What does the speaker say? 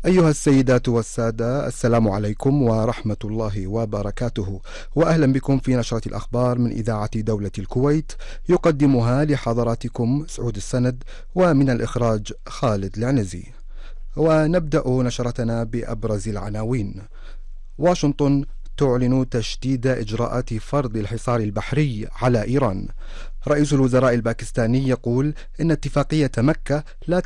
أيها السيدات والسادة، السلام عليكم ورحمة الله وبركاته، وأهلا بكم في نشرة الأخبار من إذاعة دولة الكويت، يقدمها لحضراتكم سعود السند، ومن الإخراج خالد العنزي. ونبدأ نشرتنا بأبرز العناوين. واشنطن تعلن تشديد إجراءات فرض الحصار البحري على إيران. رئيس الوزراء الباكستاني يقول إن اتفاقية مكة لا